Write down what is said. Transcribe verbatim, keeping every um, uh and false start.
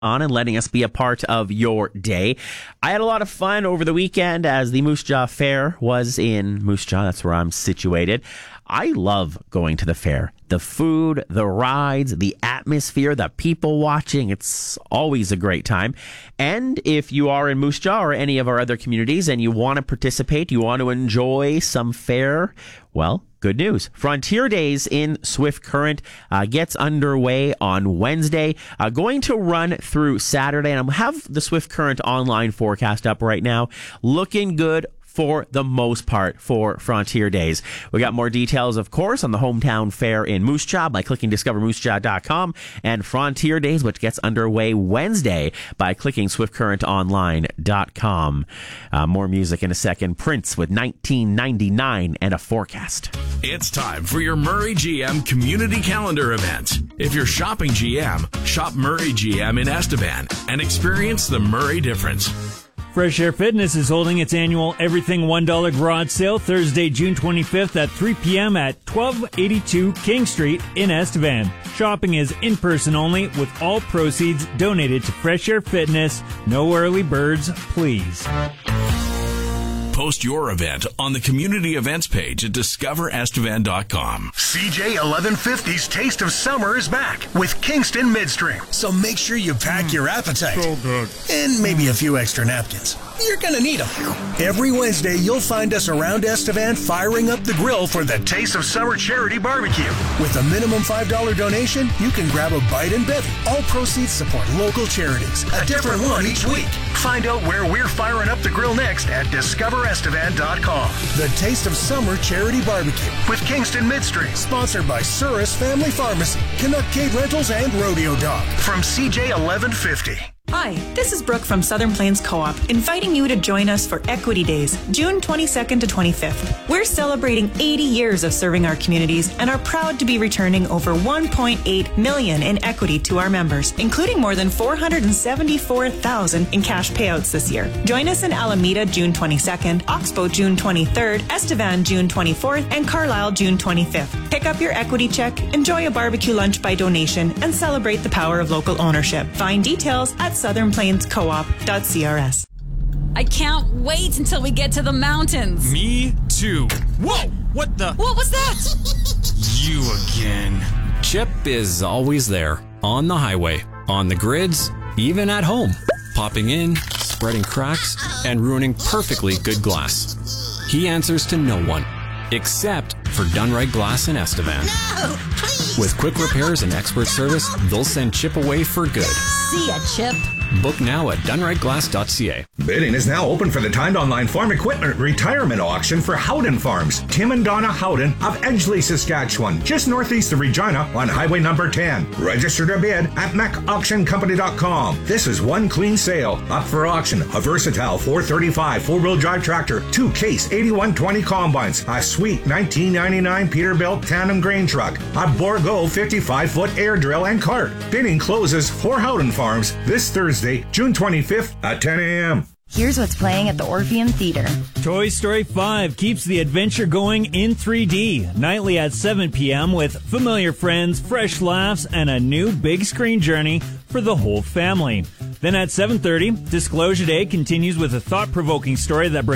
on and letting us be a part of your day. I had a lot of fun over the weekend as the Moose Jaw Fair was in Moose Jaw. That's where I'm situated. I love going to the fair. The food, the rides, the atmosphere, the people watching. It's always a great time. And if you are in Moose Jaw or any of our other communities and you want to participate, you want to enjoy some fair, well, good news. Frontier Days in Swift Current uh, gets underway on Wednesday, uh, going to run through Saturday. And I have the Swift Current online forecast up right now. Looking good for the most part for Frontier Days. We got more details, of course, on the hometown fair in Moose Jaw by clicking discover moose jaw dot com, and Frontier Days, which gets underway Wednesday by clicking swift current online dot com. Uh, more music in a second. Prince with nineteen ninety-nine and a forecast. It's time for your Murray G M community calendar event. If you're shopping G M, shop Murray G M in Estevan and experience the Murray difference. Fresh Air Fitness is holding its annual Everything one dollar garage sale Thursday, June twenty-fifth at three p.m. at twelve eighty-two King Street in Estevan. Shopping is in-person only with all proceeds donated to Fresh Air Fitness. No early birds, please. Post your event on the community events page at discover estevan dot com. C J eleven fifty's Taste of Summer is back with Kingston Midstream. So make sure you pack mm, your appetite. So good. And maybe a few extra napkins. You're going to need them. Every Wednesday, you'll find us around Estevan firing up the grill for the Taste of Summer Charity Barbecue. With a minimum five dollars donation, you can grab a bite and bevy. All proceeds support local charities. A different one each week. Find out where we're firing up the grill next at discover estevan dot com. The Taste of Summer Charity Barbecue with Kingston Midstream. Sponsored by Surus Family Pharmacy, Canuck Cave Rentals, and Rodeo Dog. From C J eleven fifty. Hi, this is Brooke from Southern Plains Co-op, inviting you to join us for Equity Days, June twenty-second to twenty-fifth. We're celebrating eighty years of serving our communities and are proud to be returning over one point eight million dollars in equity to our members, including more than four hundred seventy-four thousand dollars in cash payouts this year. Join us in Alameda June twenty-second, Oxbow June twenty-third, Estevan June twenty-fourth, and Carlisle June twenty-fifth. Pick up your equity check, enjoy a barbecue lunch by donation, and celebrate the power of local ownership. Find details at southern plains co op dot c r s. I can't wait until we get to the mountains. Me too. Whoa! What the? What was that? You again. Chip is always there, on the highway, on the grids, even at home, popping in, spreading cracks, and ruining perfectly good glass. He answers to no one, except for Done Right Glass in Estevan. No, please. With quick repairs and expert service, they'll send Chip away for good. See ya, Chip. Book now at done right glass dot c a. Bidding is now open for the timed online farm equipment retirement auction for Howden Farms. Tim and Donna Howden of Edgeley, Saskatchewan, just northeast of Regina on Highway number ten. Register to bid at mac auction company dot com. This is one clean sale. Up for auction, a versatile four thirty-five four-wheel drive tractor, two Case eighty-one twenty combines, a sweet nineteen ninety-nine Peterbilt tandem grain truck, a Borgo fifty-five foot air drill and cart. Bidding closes for Howden Farms this Thursday, June twenty-fifth at ten a.m. Here's what's playing at the Orpheum Theater. Toy Story five keeps the adventure going in three D, nightly at seven p.m. with familiar friends, fresh laughs, and a new big screen journey for the whole family. Then at seven thirty, Disclosure Day continues with a thought-provoking story that brings